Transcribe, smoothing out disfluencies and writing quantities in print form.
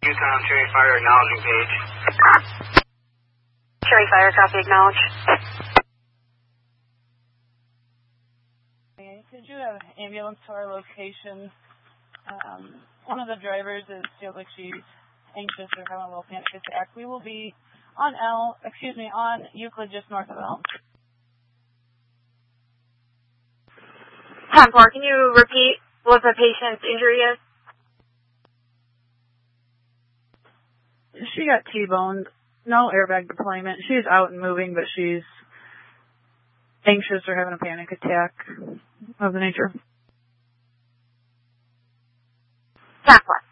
Yukon Cherry Fire acknowledging page. Cherry Fire, copy, acknowledge. Could you have an ambulance to our location? One of the drivers feels like she's anxious or having a little panic attack. We will be on Euclid, just north of Elm. 10-4, can you repeat what the patient's injury is? She got T-boned. No airbag deployment. She's out and moving, but she's anxious or having a panic attack of the nature. 10-4.